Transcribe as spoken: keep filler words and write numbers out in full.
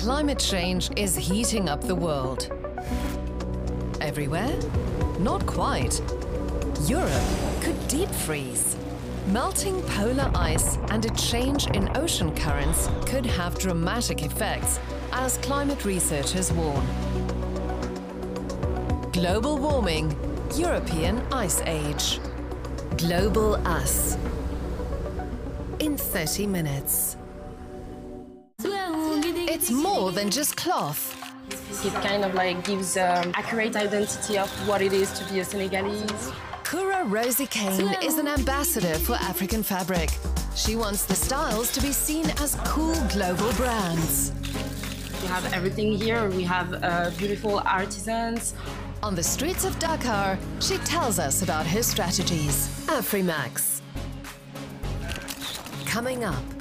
Climate change is heating up the world. Everywhere? Not quite. Europe could deep freeze. Melting polar ice and a change in ocean currents could have dramatic effects, as climate researchers warn. Global warming, European ice age. Global Us. In thirty minutes. It's more than just cloth. It kind of like gives an accurate identity of what it is to be a Senegalese. Koura Rosie Kane is an ambassador for African fabric. She wants the styles to be seen as cool global brands. We have everything here. We have uh, beautiful artisans. On the streets of Dakar, she tells us about her strategies. Afrimax. Coming up.